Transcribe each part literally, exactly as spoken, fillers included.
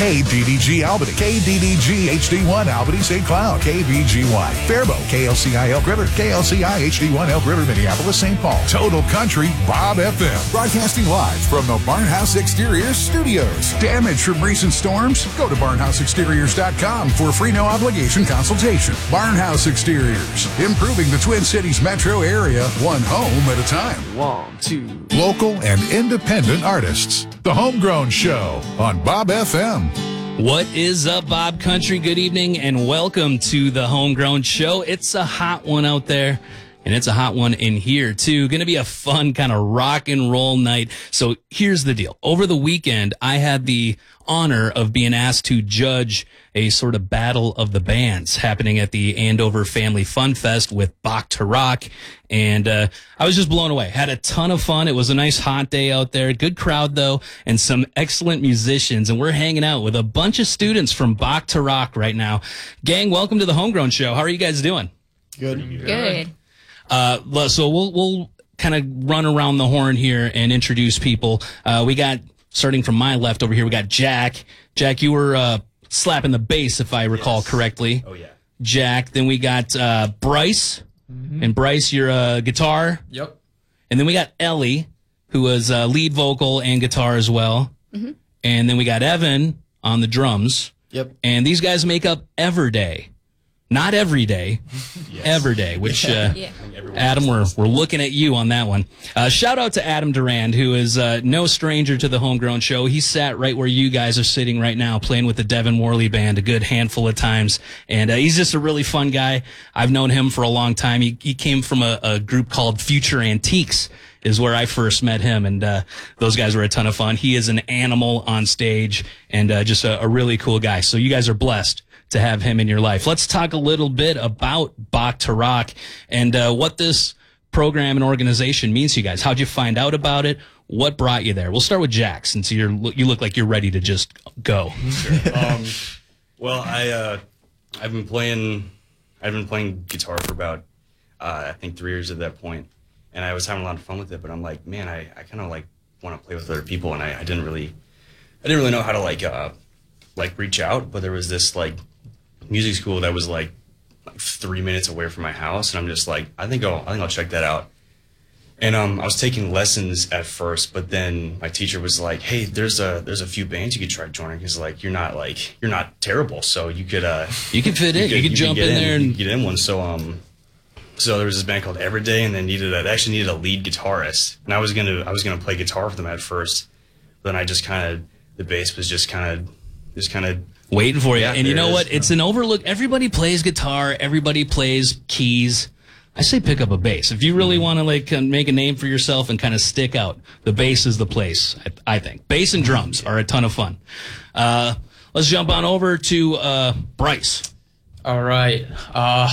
K D D G Albany, K D D G H D one Albany Saint Cloud, K V G Y Faribault, K L C I Elk River, K L C I H D one Elk River, Minneapolis, Saint Paul. Total Country Bob F M. Broadcasting live from the Barnhouse Exteriors Studios. Damage from recent storms? Go to barnhouse exteriors dot com for a free no obligation consultation. Barnhouse Exteriors, improving the Twin Cities metro area one home at a time. One, two. Local and independent artists. The Homegrown Show on Bob F M. What is up, Bob Country? Good evening and welcome to the Homegrown Show. It's a hot one out there, and it's a hot one in here, too. Going to be a fun kind of rock and roll night. So here's the deal. Over the weekend, I had the honor of being asked to judge a sort of battle of the bands happening at the Andover Family Fun Fest with Bach to Rock. And uh, I was just blown away. Had a ton of fun. It was a nice hot day out there. Good crowd, though, and some excellent musicians. And we're hanging out with a bunch of students from Bach to Rock right now. Gang, welcome to the Homegrown Show. How are you guys doing? Good. Good. Uh, so we'll we'll kind of run around the horn here and introduce people. Uh, we got, starting from my left over here, we got Jack. Jack, you were uh, slapping the bass, if I recall Yes. correctly. Oh, yeah. Jack. Then we got uh, Bryce. Mm-hmm. And Bryce, you're a uh, guitar. Yep. And then we got Ellie, who was uh, lead vocal and guitar as well. Mm-hmm. And then we got Evan on the drums. Yep. And these guys make up Everday. Not every day, Yes. Everday, which, uh, Yeah. Adam, we're, we're looking at you on that one. Uh, shout out to Adam Durand, who is uh, no stranger to the Homegrown Show. He sat right where you guys are sitting right now, playing with the Devin Worley Band a good handful of times. And uh, he's just a really fun guy. I've known him for a long time. He, he came from a, a group called Future Antiques, is where I first met him, and uh, those guys were a ton of fun. He is an animal on stage, and uh, just a, a really cool guy. So you guys are blessed to have him in your life. Let's talk a little bit about Bach to Rock and uh, what this program and organization means to you guys. How'd you find out about it? What brought you there? We'll start with Jack, since you're you look like you're ready to just go. Sure. Um, well, I uh, I've been playing I've been playing guitar for about uh, I think three years at that point, and I was having a lot of fun with it. But I'm like, man, I, I kind of like want to play with other people, and I, I didn't really I didn't really know how to like uh, like reach out. But there was this like music school that was like, like three minutes away from my house, and I'm just like, I think I'll I think I'll check that out. And um, I was taking lessons at first, but then my teacher was like, "Hey, there's a there's a few bands you could try joining. Because like you're not like you're not terrible, so you could uh You can fit in. You can jump get in there you and could get in one." So um, so there was this band called Everday, and they needed a, they actually needed a lead guitarist, and I was gonna I was gonna play guitar for them at first, but then I just kind of the bass was just kind of just kind of waiting for you. Yeah, And you there know it what? is. It's an overlook. Everybody plays guitar. Everybody plays keys. I say pick up a bass. If you really want to like uh, make a name for yourself and kind of stick out, the bass is the place, I, I think. Bass and drums are a ton of fun. Uh, let's jump on over to uh, Bryce. All right. Uh,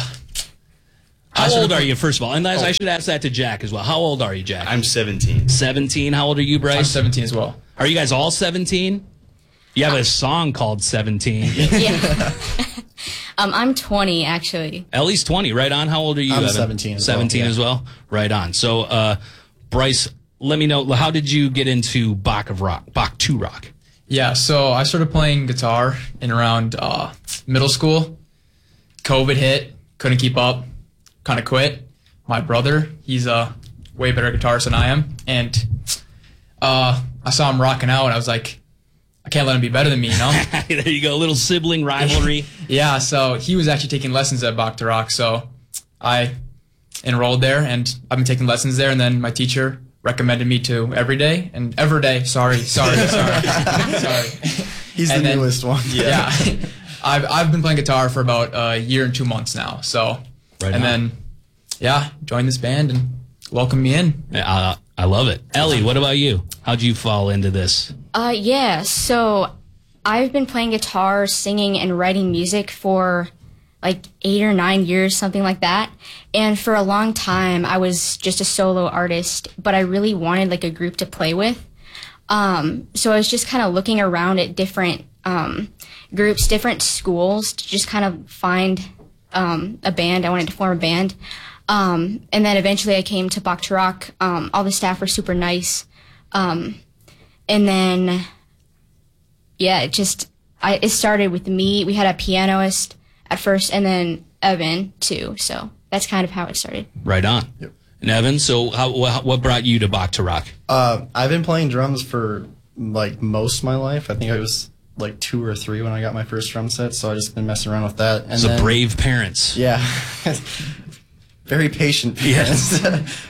How old are you, first of all? And I, I should ask that to Jack as well. How old are you, Jack? I'm seventeen. seventeen. How old are you, Bryce? I'm seventeen as well. Are you guys all seventeen? You have a song called seventeen. Yeah. um, I'm twenty, actually. Ellie's twenty, right on. How old are you? I'm Evan? seventeen as well, seventeen yeah. as well? Right on. So, uh, Bryce, let me know, how did you get into Bach of Rock, Bach to Rock? Yeah, so I started playing guitar in around uh, middle school. COVID hit, couldn't keep up, kind of quit. My brother, he's a way better guitarist than I am, and uh, I saw him rocking out, and I was like, I can't let him be better than me, you know? There you go, a little sibling rivalry. Yeah, so he was actually taking lessons at Bach to Rock, so I enrolled there, and I've been taking lessons there, and then my teacher recommended me to Everyday, and Everyday, sorry, sorry, sorry, sorry. He's And the then- newest one. Yeah. I've, I've been playing guitar for about a year and two months now, so, Right and on. then, yeah, joined this band and welcomed me in. Uh, I love it. Ellie, what about you? How'd you fall into this? Uh, yeah, so I've been playing guitar, singing, and writing music for like eight or nine years, something like that. And for a long time, I was just a solo artist, but I really wanted like a group to play with. Um, so I was just kind of looking around at different um, groups, different schools to just kind of find um, a band. I wanted to form a band. Um, and then eventually I came to Bach to Rock. Um, all the staff were super nice. Um, and then, yeah, it just, I it started with me. We had a pianist at first, and then Evan too. So that's kind of how it started. Right on. Yep. And Evan, so how, wha- what brought you to Bach to Rock? Uh, I've been playing drums for like most of my life. I think I was like two or three when I got my first drum set, so I just been messing around with that. And So then, brave parents. Yeah. Very patient parents.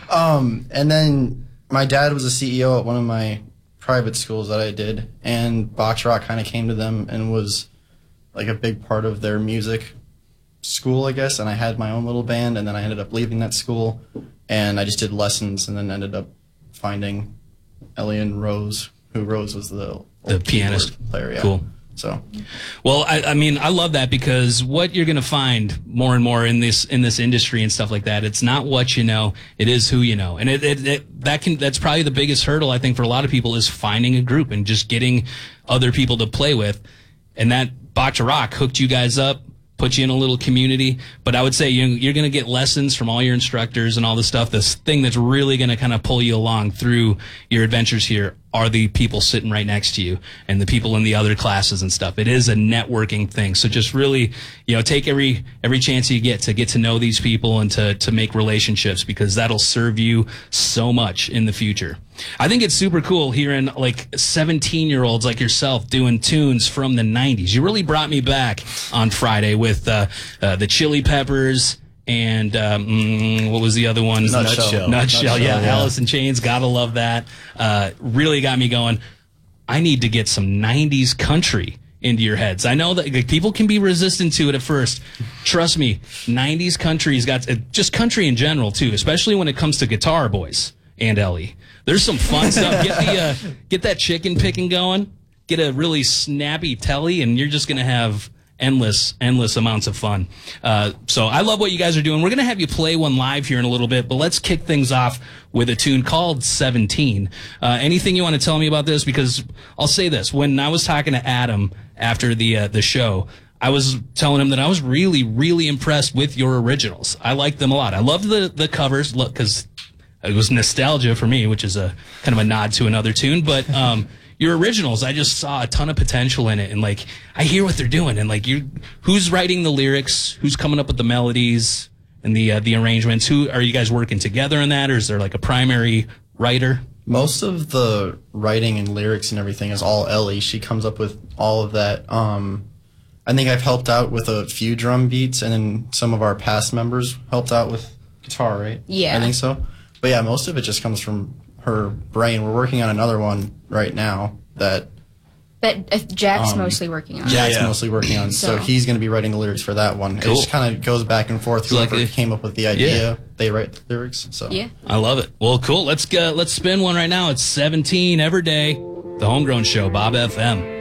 um, and then my dad was a C E O at one of my private schools that I did, and Bach Rock kind of came to them and was like a big part of their music school, I guess. And I had my own little band, and then I ended up leaving that school, and I just did lessons, and then ended up finding Ellie and Rose, who Rose was the old The pianist. keyboard player. Yeah. Cool. So Well, I, I mean, I love that because what you're going to find more and more in this in this industry and stuff like that, it's not what you know, it is who you know, and it, it, it that can that's probably the biggest hurdle I think for a lot of people is finding a group and just getting other people to play with, and that Bach to Rock hooked you guys up, put you in a little community. But I would say you, you're going to get lessons from all your instructors and all this stuff. This thing that's really going to kind of pull you along through your adventures here are the people sitting right next to you and the people in the other classes and stuff. It is a networking thing. So just really, you know, take every every chance you get to get to know these people and to to make relationships, because that'll serve you so much in the future. I think it's super cool hearing like seventeen year olds like yourself doing tunes from the nineties. You really brought me back on Friday with uh, uh, the Chili Peppers and um, mm, what was the other one? Nutshell. Nutshell, Nutshell, yeah. yeah. Alice in Chains, gotta love that. Uh, really got me going. I need to get some nineties country into your heads. I know that like, people can be resistant to it at first. Trust me, nineties country's got uh, just country in general too, especially when it comes to Guitar Boys and Ellie. There's some fun stuff. Get the uh, get that chicken picking going. Get a really snappy telly, and you're just gonna have endless, endless amounts of fun. Uh, so I love what you guys are doing. We're gonna have you play one live here in a little bit, but let's kick things off with a tune called seventeen. Uh, anything you want to tell me about this? Because I'll say this: when I was talking to Adam after the uh, the show, I was telling him that I was really, really impressed with your originals. I liked them a lot. I loved the the covers, look, because it was nostalgia for me, which is a kind of a nod to another tune. But um, your originals, I just saw a ton of potential in it, and like I hear what they're doing, and like you, who's writing the lyrics, who's coming up with the melodies and the uh, the arrangements? Who are you guys working together on that, or is there like a primary writer? most of the writing and lyrics and everything is all Ellie. She comes up with all of that. Um, I think I've helped out with a few drum beats, and then some of our past members helped out with guitar, right? Yeah. I think so. But yeah, most of it just comes from her brain. We're working on another one right now that But uh, Jack's Um, mostly working on it. Jack's yeah. mostly working on. So, So- he's going to be writing the lyrics for that one. Cool. It just kind of goes back and forth. It's like Whoever a- came up with the idea, Yeah. they write the lyrics. So Yeah. I love it. Well, cool. Let's go. Let's spin one right now. It's seventeen every day. The Homegrown Show, Bob F M.